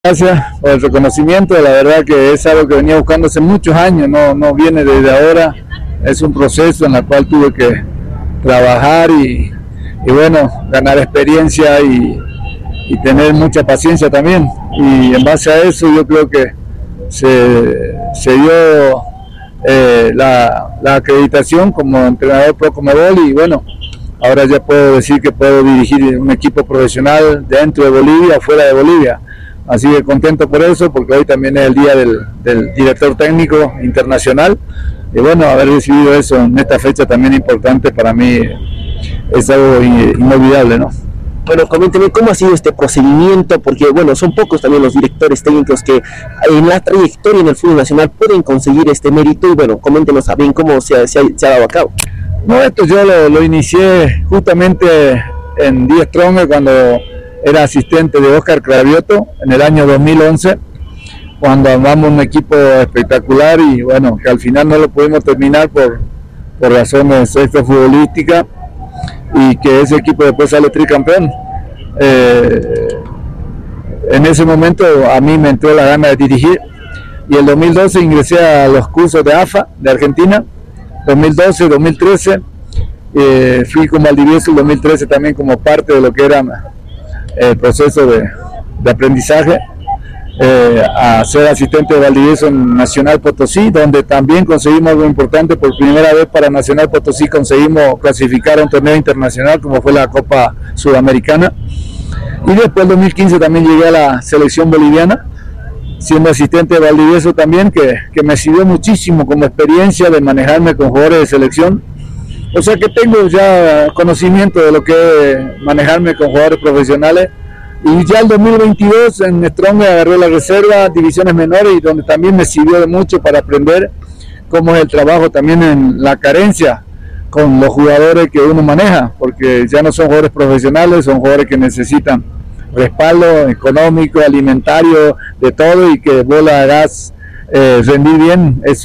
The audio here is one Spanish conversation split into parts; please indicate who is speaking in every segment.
Speaker 1: Gracias por el reconocimiento, la verdad que es algo que venía buscando hace muchos años, no viene desde ahora, es un proceso en el cual tuve que trabajar y bueno, ganar experiencia y tener mucha paciencia también, y en base a eso yo creo que se dio la acreditación como entrenador Pro Conmebol, y bueno, ahora ya puedo decir que puedo dirigir un equipo profesional dentro de Bolivia o fuera de Bolivia. Así que contento por eso, porque hoy también es el día del director técnico internacional, y bueno, haber recibido eso en esta fecha también importante para mí es algo inolvidable, ¿no?
Speaker 2: Bueno, coménteme cómo ha sido este procedimiento, porque bueno, son pocos también los directores técnicos que en la trayectoria en el fútbol nacional pueden conseguir este mérito, y bueno, coméntenos también cómo se ha dado a cabo.
Speaker 1: No, esto yo lo inicié justamente en Die Stronger cuando era asistente de Oscar Cravioto en el año 2011, cuando armamos un equipo espectacular y bueno, que al final no lo pudimos terminar por razones extrafutbolísticas, y que ese equipo después sale tricampeón. En ese momento a mí me entró la gana de dirigir, y el 2012 ingresé a los cursos de AFA de Argentina, 2012, 2013, fui con Valdivieso el 2013 también como parte de lo que era el proceso de aprendizaje, a ser asistente de Valdivieso en Nacional Potosí, donde también conseguimos algo importante. Por primera vez para Nacional Potosí conseguimos clasificar a un torneo internacional como fue la Copa Sudamericana, y después en 2015 también llegué a la selección boliviana siendo asistente de Valdivieso también, que me sirvió muchísimo como experiencia de manejarme con jugadores de selección. O sea que tengo ya conocimiento de lo que es manejarme con jugadores profesionales, y ya el 2022 en Strong agarré la reserva, divisiones menores, y donde también me sirvió de mucho para aprender cómo es el trabajo también en la carencia con los jugadores que uno maneja, porque ya no son jugadores profesionales, son jugadores que necesitan respaldo económico, alimentario, de todo, y que vos la hagas rendir bien. Es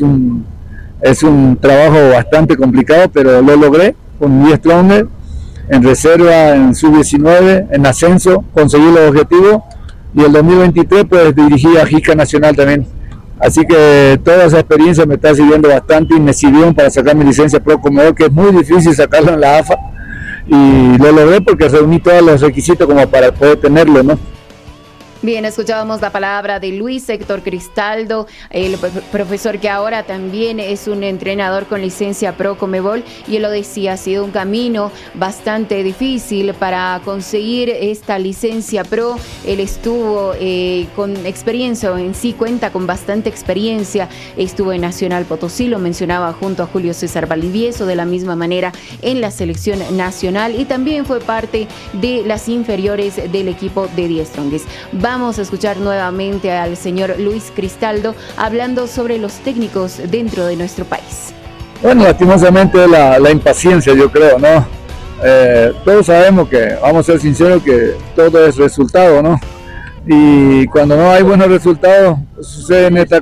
Speaker 1: un trabajo bastante complicado, pero lo logré con Die Stronger, en reserva, en sub-19, en ascenso, conseguí los objetivos, y el 2023 pues dirigí a Jica Nacional también. Así que toda esa experiencia me está sirviendo bastante, y me sirvió para sacar mi licencia Pro Conmebol, que es muy difícil sacarlo en la AFA, y lo logré porque reuní todos los requisitos como para poder tenerlo, ¿no?
Speaker 3: Bien, escuchábamos la palabra de Luis Héctor Cristaldo, el profesor que ahora también es un entrenador con licencia Pro Conmebol, y él lo decía, ha sido un camino bastante difícil para conseguir esta licencia Pro. Él estuvo con experiencia, en sí cuenta con bastante experiencia, estuvo en Nacional Potosí, lo mencionaba, junto a Julio César Valdivieso, de la misma manera en la selección nacional, y también fue parte de las inferiores del equipo de Die Strongest. Vamos a escuchar nuevamente al señor Luis Cristaldo hablando sobre los técnicos dentro de nuestro país.
Speaker 1: Bueno, lastimosamente la impaciencia, yo creo, ¿no? Todos sabemos que, vamos a ser sinceros, que todo es resultado, ¿no? Y cuando no hay buenos resultados, suceden estas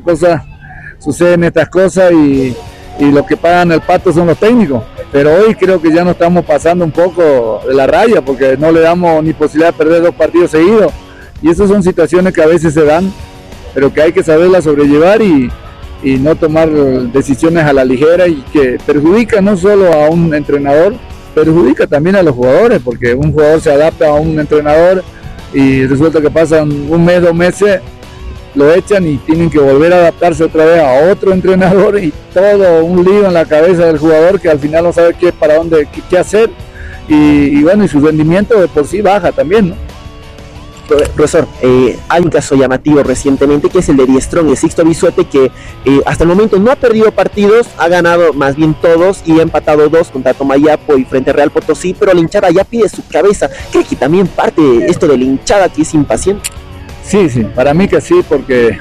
Speaker 1: cosas, y los que pagan el pato son los técnicos. Pero hoy creo que ya nos estamos pasando un poco de la raya, porque no le damos ni posibilidad de perder 2 partidos seguidos. Y esas son situaciones que a veces se dan, pero que hay que saberlas sobrellevar y no tomar decisiones a la ligera, y que perjudica no solo a un entrenador, perjudica también a los jugadores, porque un jugador se adapta a un entrenador y resulta que pasan 1 mes, 2 meses, lo echan y tienen que volver a adaptarse otra vez a otro entrenador, y todo un lío en la cabeza del jugador que al final no sabe para dónde, qué hacer, y bueno, y su rendimiento de por sí baja también, ¿no?
Speaker 2: Profesor, hay un caso llamativo recientemente, que es el de Die Strongest, Sixto Bisuete, que hasta el momento no ha perdido partidos, ha ganado más bien todos, y ha empatado 2 contra Tomayapo y frente a Real Potosí, pero la hinchada ya pide su cabeza. ¿Cree que también parte de esto de la hinchada, que es impaciente?
Speaker 1: Sí, para mí que sí, porque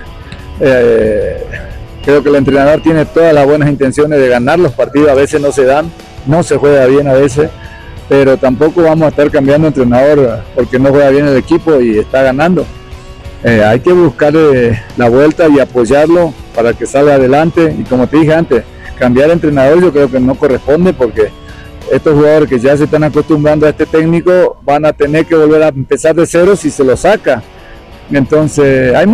Speaker 1: creo que el entrenador tiene todas las buenas intenciones de ganar los partidos, a veces no se dan, no se juega bien a veces, pero tampoco vamos a estar cambiando de entrenador porque no juega bien el equipo y está ganando. Hay que buscar la vuelta y apoyarlo para que salga adelante, y como te dije antes, cambiar de entrenador yo creo que no corresponde, porque estos jugadores que ya se están acostumbrando a este técnico van a tener que volver a empezar de cero si se lo saca. Entonces hay